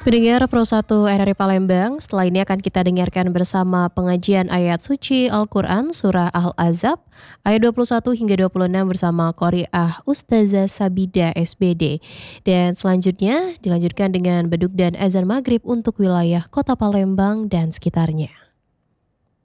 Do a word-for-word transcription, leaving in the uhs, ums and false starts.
Pendengar Pro satu R R I Palembang, setelah ini akan kita dengarkan bersama pengajian ayat suci Al-Quran Surah Al-Ahzab ayat dua puluh satu hingga dua puluh enam bersama Qori'ah Ustazah Sabida S B D. Dan selanjutnya dilanjutkan dengan beduk dan azan maghrib untuk wilayah kota Palembang dan sekitarnya.